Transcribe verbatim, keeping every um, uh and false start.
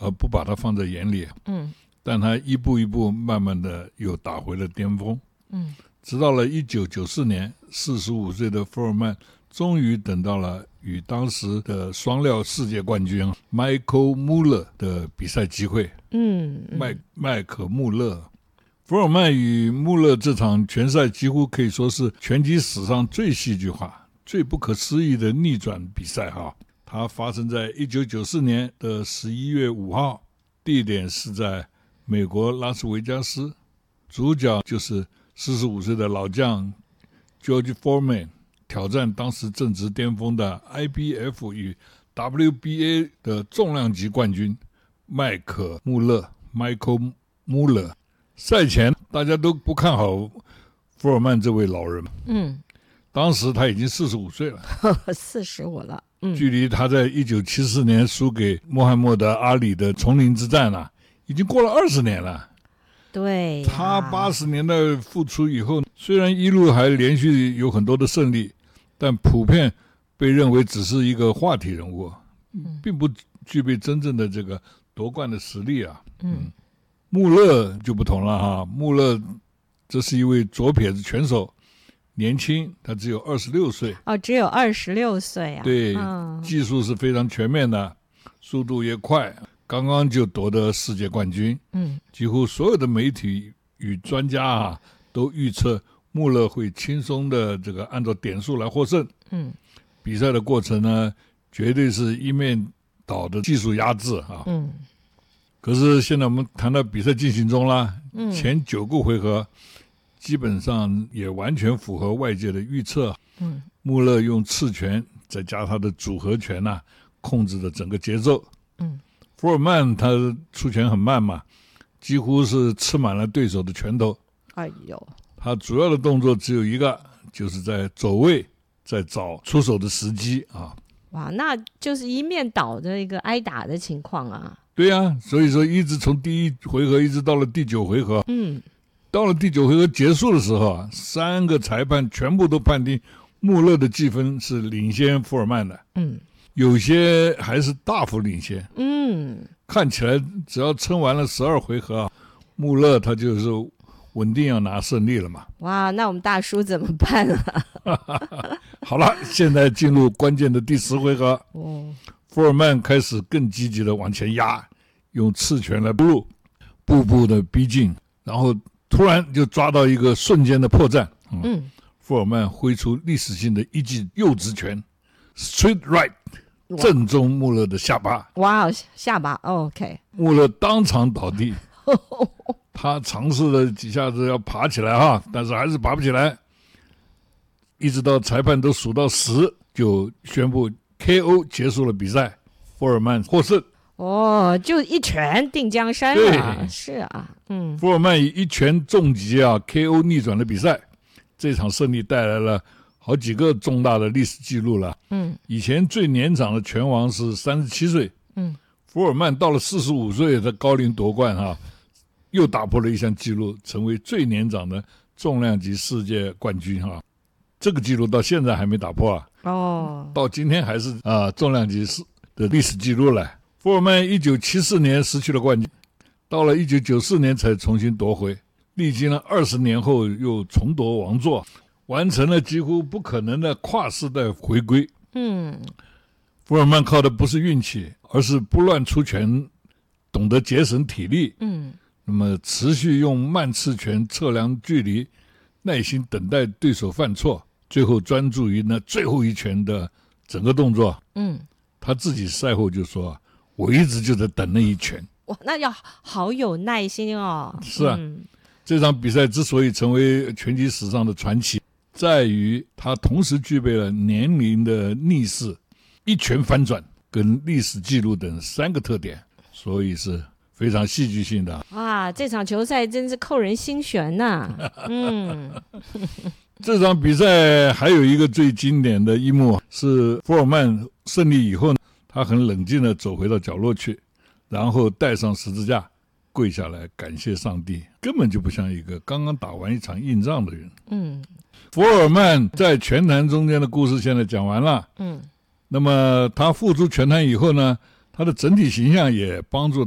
而不把它放在眼里。 嗯， 但他一步一步慢慢的又打回了巅峰。 嗯， 直到了一九九四年，四十五岁的福尔曼终于等到了与当时的双料世界冠军 Michael Muller 的比赛机会。 嗯， 麦麦克穆勒，福尔曼与穆勒这场拳赛几乎可以说是拳击史上最戏剧化、最不可思议的逆转比赛哈。它发生在一九九四年的十一月五号，地点是在美国拉斯维加斯，主角就是四十五岁的老将 George Foreman， 挑战当时正值巅峰的 I B F 与 W B A 的重量级冠军麦克穆勒 Michael Muller。 赛前大家都不看好福尔曼这位老人， 嗯， 当时他已经四十五岁了， 四十五了，嗯， 距离他在一九七四年输给穆罕默德阿里的丛林之战啊，已经过了二十年了。 对、啊， 他八十年代复出以后，虽然一路还连续有很多的胜利，但普遍被认为只是一个话题人物，并不具备真正的这个夺冠的实力啊。 嗯， 穆勒就不同了哈，穆勒这是一位左撇子拳手，年轻，他只有二十六岁。 哦，只有二十六岁啊。 对、 嗯， 技术是非常全面的，速度也快，刚刚就夺得世界冠军。 嗯， 几乎所有的媒体与专家啊都预测穆勒会轻松的这个按照点数来获胜。 嗯， 比赛的过程呢，绝对是一面倒的技术压制啊。 嗯， 可是现在我们谈到比赛进行中啦， 嗯， 前九个回合基本上也完全符合外界的预测。 嗯， 穆勒用刺拳再加他的组合拳啊，控制着整个节奏。 嗯， 福尔曼他出拳很慢嘛，几乎是吃满了对手的拳头。 哎呦， 他主要的动作只有一个，就是在走位，在找出手的时机啊。 哇，那就是一面倒的一个挨打的情况啊。 对啊，所以说一直从第一回合一直到了第九回合。 嗯， 到了第九回合结束的时候啊，三个裁判全部都判定穆勒的计分是领先福尔曼的。 嗯， 有些还是大幅领先。 嗯， 看起来只要撑完了十二回合啊，穆勒他就是稳定要拿胜利了嘛。 哇，那我们大叔怎么办啊？ 好了，现在进入关键的第十回合。 哦， 福尔曼开始更积极的往前压，用刺拳来步入，步步的逼近，然后突然就抓到一个瞬间的破绽。嗯， 嗯， 福尔曼挥出历史性的一记右直拳 ，Straight Right， 正中穆勒的下巴。 哇，下巴 ，OK， 穆勒当场倒地。他尝试了几下子要爬起来哈，但是还是爬不起来，一直到裁判都数到十，就宣布 K O 结束了比赛，福尔曼获胜。 哦，就一拳定江山了。是啊，嗯， 福尔曼以一拳重击啊 K O 逆转了比赛，这场胜利带来了好几个重大的历史记录了。 嗯， 以前最年长的拳王是三十七岁， 嗯， 福尔曼到了四十五岁的高龄夺冠哈，又打破了一项纪录，成为最年长的重量级世界冠军哈。这个纪录到现在还没打破啊。 哦， 到今天还是啊、呃、重量级的历史记录了。福尔曼一九七四年失去了冠军，到了一九九四年才重新夺回，历经了二十年后又重夺王座，完成了几乎不可能的跨世代回归。 嗯， 福尔曼靠的不是运气，而是不乱出拳，懂得节省体力。 嗯， 那么持续用慢刺拳测量距离，耐心等待对手犯错，最后专注于那最后一拳的整个动作。 嗯， 他自己赛后就说，我一直就在等那一拳。 哇，那要好有耐心哦。 是啊， 嗯， 这场比赛之所以成为拳击史上的传奇，在于他同时具备了年龄的逆势、一拳翻转跟历史记录等三个特点，所以是非常戏剧性的。 哇，这场球赛真是扣人心弦呐、嗯， 这场比赛还有一个最经典的一幕是福尔曼胜利以后，他很冷静地走回到角落去，然后带上十字架跪下来感谢上帝，根本就不像一个刚刚打完一场硬仗的人。 嗯， 福尔曼在拳坛中间的故事现在讲完了。 嗯， 那么他复出拳坛以后呢，他的整体形象也帮助